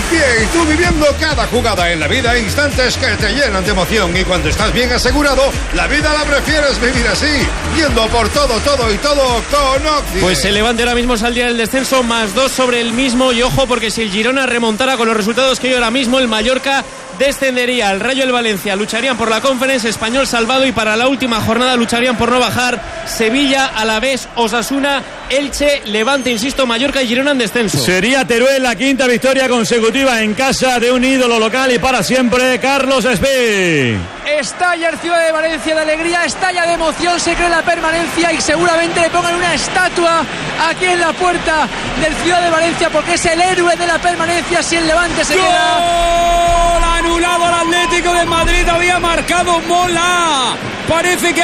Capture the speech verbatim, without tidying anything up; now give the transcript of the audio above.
pie y tú viviendo cada jugada en la vida, instantes que te llenan de emoción. Y cuando estás bien asegurado, la vida la prefieres vivir así, yendo por todo, todo y todo con Octi. Pues el Levante ahora mismo saldría del descenso, más dos sobre el mismo. Y ojo, porque si el Girona remontara con los resultados que hay ahora mismo, el Mallorca descendería. El Rayo y el Valencia lucharían por la Conference, Español salvado, y para la última jornada lucharían por no bajar Sevilla, Alavés, Osasuna, Elche, Levante, insisto, Mallorca y Girona en descenso. Sería Teruel la quinta victoria consecutiva en casa de un ídolo local y para siempre, Carlos Espí. Estalla el Ciudad de Valencia de alegría, estalla de emoción, se cree la permanencia y seguramente le pongan una estatua aquí en la puerta del Ciudad de Valencia, porque es el héroe de la permanencia si el Levante se ¡Gol! queda. Anulado al Atlético de Madrid, había marcado Mola. Parece que